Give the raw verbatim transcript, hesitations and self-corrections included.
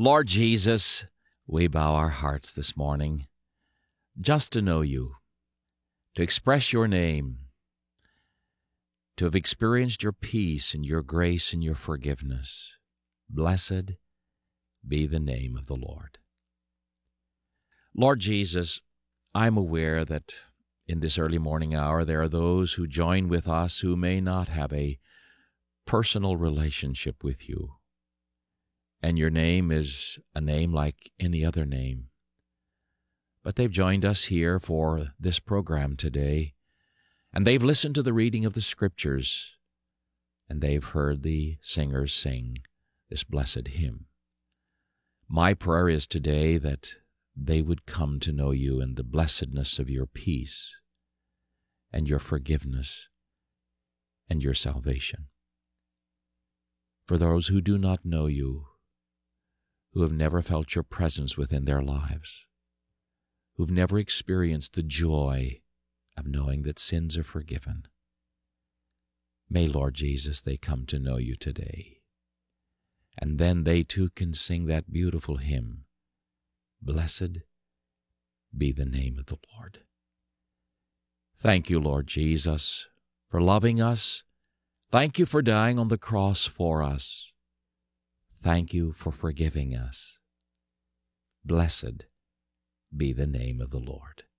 Lord Jesus, we bow our hearts this morning just to know you, to express your name, to have experienced your peace and your grace and your forgiveness. Blessed be the name of the Lord. Lord Jesus, I'm aware that in this early morning hour there are those who join with us who may not have a personal relationship with you. And your name is a name like any other name. But they've joined us here for this program today, and they've listened to the reading of the Scriptures, and they've heard the singers sing this blessed hymn. My prayer is today that they would come to know you in the blessedness of your peace and your forgiveness and your salvation. For those who do not know you, who have never felt your presence within their lives, who've never experienced the joy of knowing that sins are forgiven, may, Lord Jesus, they come to know you today. And then they too can sing that beautiful hymn, Blessed be the name of the Lord. Thank you, Lord Jesus, for loving us. Thank you for dying on the cross for us. Thank you for forgiving us. Blessed be the name of the Lord.